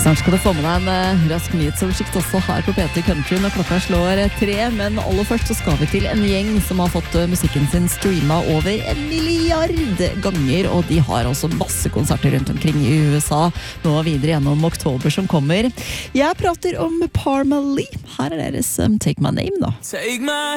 Snart skal du få med deg en rask nyhetsoversikt også her på P3 Country når klokka slår 3, men aller først så skal vi til en gjeng som har fått musikken sin streamet over 1 milliard ganger, og de har også masse konserter rundt omkring i USA nå videre gjennom oktober som kommer. Jeg prater om Parma Lee. Her er deres Take My Name da. Take my